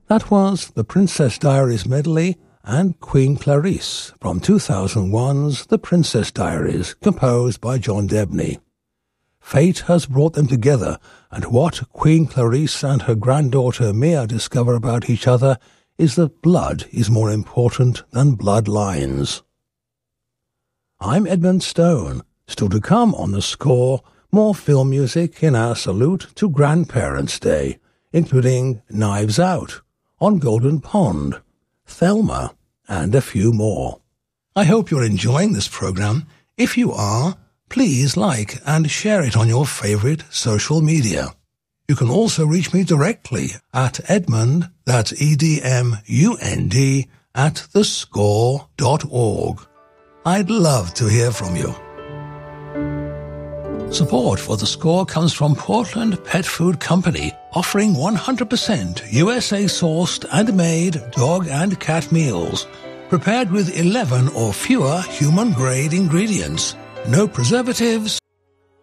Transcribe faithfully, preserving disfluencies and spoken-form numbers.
That was The Princess Diaries medley and Queen Clarice from two thousand one's The Princess Diaries, composed by John Debney. Fate has brought them together, and what Queen Clarice and her granddaughter Mia discover about each other is that blood is more important than bloodlines. I'm Edmund Stone. Still to come on The Score, more film music in our salute to Grandparents' Day, including Knives Out, On Golden Pond, Thelma, and a few more. I hope you're enjoying this program. If you are, please like and share it on your favorite social media. You can also reach me directly at Edmund, that's E D M U N D, at the score dot org. I'd love to hear from you. Support for The Score comes from Portland Pet Food Company, offering one hundred percent U S A-sourced and made dog and cat meals, prepared with eleven or fewer human-grade ingredients. No preservatives,